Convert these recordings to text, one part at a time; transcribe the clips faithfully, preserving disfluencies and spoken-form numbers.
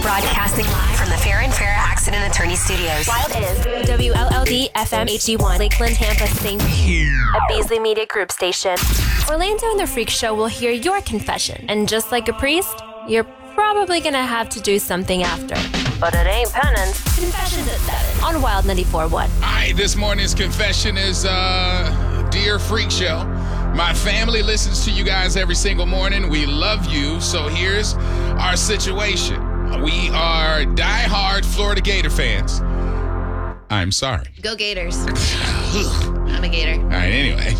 Broadcasting live from the Farrah and Farrah Accident Attorney Studios. Wild is W L L D F M H D one, Lakeland, Tampa, Saint a Beasley Media Group station. Orlando and the Freak Show will hear your confession. And just like a priest, you're probably going to have to do something after. But it ain't penance. Confessions at seven on Wild ninety-four point one. All right, this morning's confession is, uh, Dear Freak Show. My family listens to you guys every single morning. We love you. So here's our situation. We are diehard Florida Gator fans. I'm sorry. Go Gators. I'm a Gator. All right, anyway.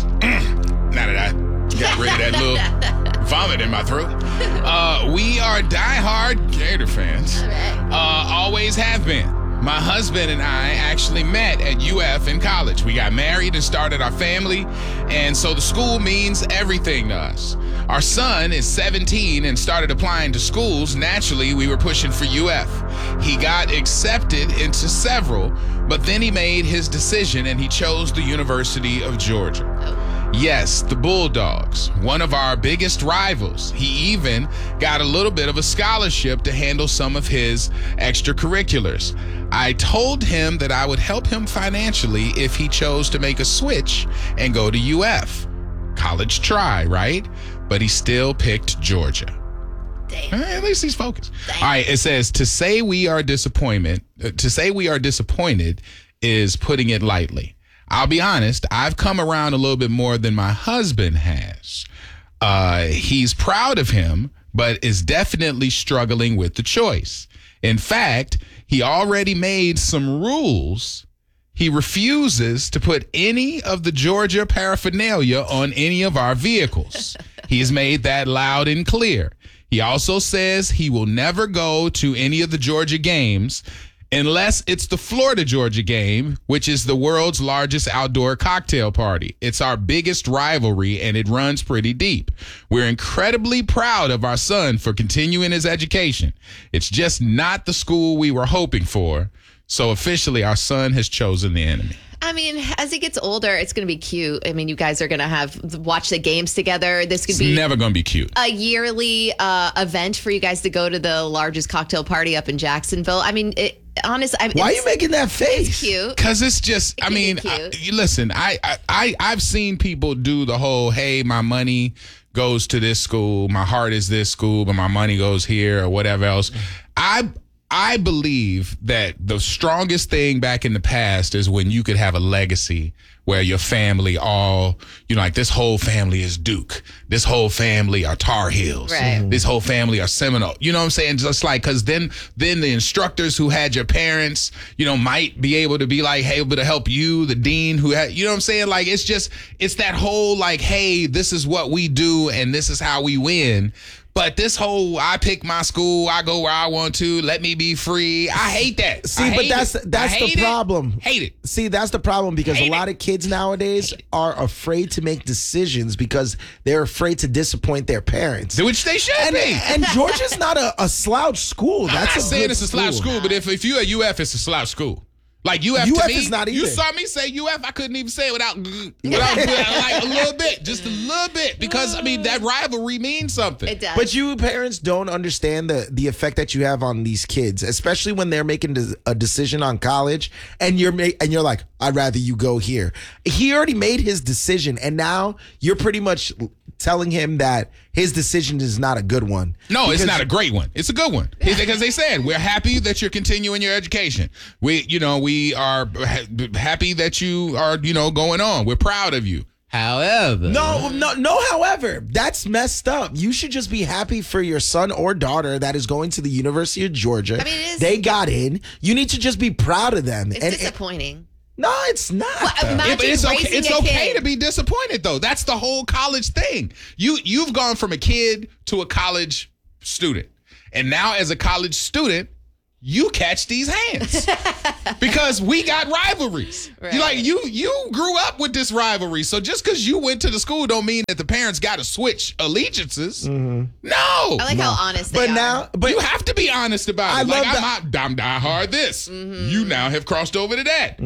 Now that I got rid of that little vomit in my throat. Uh, we are diehard Gator fans. All right. Uh, always have been. My husband and I actually met at U F in college. We got married and started our family, and so the school means everything to us. Our son is seventeen and started applying to schools. Naturally, we were pushing for U F. He got accepted into several, but then he made his decision and he chose the University of Georgia. Oh. Yes, the Bulldogs, one of our biggest rivals. He even got a little bit of a scholarship to handle some of his extracurriculars. I told him that I would help him financially if he chose to make a switch and go to U F. College try, right? But he still picked Georgia. Damn. At least he's focused. Damn. All right, it says, to say we are disappointment, uh, to say we are disappointed is putting it lightly. I'll be honest, I've come around a little bit more than my husband has. Uh, he's proud of him, but is definitely struggling with the choice. In fact, he already made some rules. He refuses to put any of the Georgia paraphernalia on any of our vehicles. He has made that loud and clear. He also says he will never go to any of the Georgia games unless it's the Florida-Georgia game, which is the world's largest outdoor cocktail party. It's our biggest rivalry, and it runs pretty deep. We're incredibly proud of our son for continuing his education. It's just not the school we were hoping for. So officially, our son has chosen the enemy. I mean, as he gets older, it's going to be cute. I mean, you guys are going to have watch the games together. This could It's be never going to be cute. a yearly uh, event for you guys to go to the largest cocktail party up in Jacksonville. I mean, it, honest. I, Why are you making that face? It's cute. Because it's just, It I can be mean, cute. I, you listen, I, I, I, I've seen people do the whole, hey, my money goes to this school, my heart is this school, but my money goes here or whatever else. I I believe that the strongest thing back in the past is when you could have a legacy where your family all, you know, like this whole family is Duke. This whole family are Tar Heels. Right. This whole family are Seminole. You know what I'm saying? Just like, because then then the instructors who had your parents, you know, might be able to be like, hey, able to help you. The dean who had, you know what I'm saying? Like, it's just, it's that whole like, hey, this is what we do and this is how we win. But this whole, I pick my school, I go where I want to, let me be free. I hate that. See, I but hate that's it. that's I the hate it. problem. Hate it. See, that's the problem because Hate a lot it. of kids nowadays are afraid to make decisions because they're afraid to disappoint their parents. Which they should And, be. and Georgia's not a, a slouch school. I'm That's not a saying good it's a slouch school, but if, if you're at U F, it's a slouch school. Like U F, U F to me, is not you either. saw me say U F, I couldn't even say it without, without like a little bit, just a little bit, because I mean that rivalry means something. It does. But you parents don't understand the the effect that you have on these kids, especially when they're making des- a decision on college, and you're ma- and you're like, I'd rather you go here. He already made his decision, and now you're pretty much telling him that his decision is not a good one. No, it's Because- not a great one. It's a good one. Because they said, we're happy that you're continuing your education. We, you know, we are ha- happy that you are, you know, going on. We're proud of you. However. No, no, no, however, that's messed up. You should just be happy for your son or daughter that is going to the University of Georgia. I mean, it is- they got in. You need to just be proud of them. It's And- and- disappointing. no, it's not. Well, though. imagine Yeah, but it's okay. raising It's a okay kid. to be disappointed, though. That's the whole college thing. You you've gone from a kid to a college student, and now as a college student, you catch these hands because we got rivalries. Right. You like you you grew up with this rivalry, so just because you went to the school don't mean that the parents got to switch allegiances. No, I like how honest they But are. now, but you have to be honest about it. I like love I'm, out, I'm die hard this. Mm-hmm. You now have crossed over to that.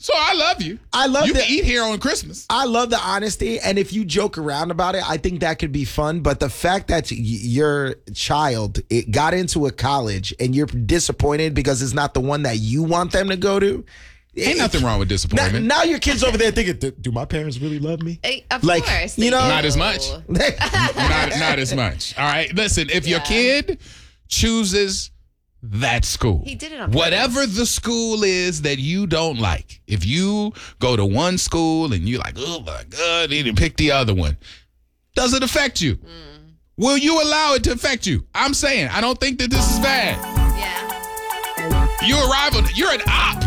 So I love you. I love you that- can eat here on Christmas. I love the honesty, and if you joke around about it, I think that could be fun. But the fact that y- your child it got into a college and you're disappointed because it's not the one that you want them to go to, Ain't nothing wrong with now, disappointment. now your kids over there thinking, "Do- do my parents really love me?" Eh, Of Like, course. you they know- do. Not as much. not, not as much. All right. Listen, if your Yeah. kid chooses that school, He did it on purpose. whatever the school is that you don't like, if you go to one school and you're like, oh my God, he didn't pick the other one, does it affect you? Mm. Will you allow it to affect you? I'm saying, I don't think that this is bad. Yeah. You arrive on, you're an op.